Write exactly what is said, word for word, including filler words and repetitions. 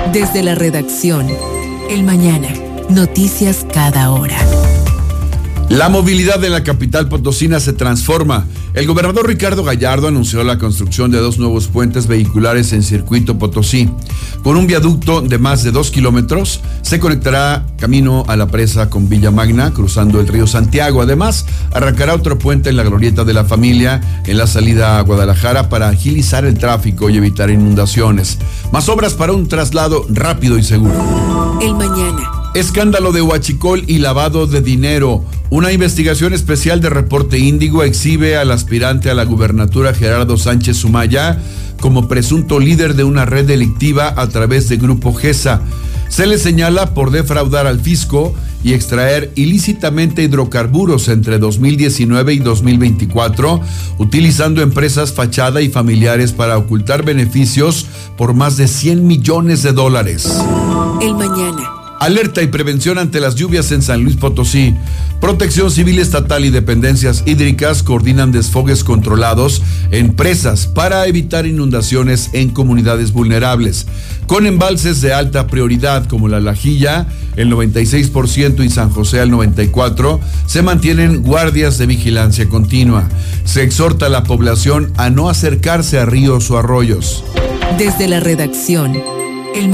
Desde la redacción, El Mañana, noticias cada hora. La movilidad en la capital potosina se transforma. El gobernador Ricardo Gallardo anunció la construcción de dos nuevos puentes vehiculares en Circuito Potosí. Con un viaducto de más de dos kilómetros, se conectará camino a la presa con Villa Magna, cruzando el río Santiago. Además, arrancará otro puente en la Glorieta de la Familia, en la salida a Guadalajara, para agilizar el tráfico y evitar inundaciones. Más obras para un traslado rápido y seguro. El Mañana. Escándalo de huachicol y lavado de dinero. Una investigación especial de Reporte Índigo exhibe al aspirante a la gubernatura Gerardo Sánchez Sumaya como presunto líder de una red delictiva a través de Grupo GESA. Se le señala por defraudar al fisco y extraer ilícitamente hidrocarburos entre dos mil diecinueve y dos mil veinticuatro, utilizando empresas fachada y familiares para ocultar beneficios por más de cien millones de dólares. El Mañana. Alerta y prevención ante las lluvias en San Luis Potosí. Protección Civil Estatal y dependencias hídricas coordinan desfogues controlados en presas para evitar inundaciones en comunidades vulnerables. Con embalses de alta prioridad como La Lajilla, el noventa y seis por ciento, y San José al noventa y cuatro por ciento, se mantienen guardias de vigilancia continua. Se exhorta a la población a no acercarse a ríos o arroyos. Desde la redacción,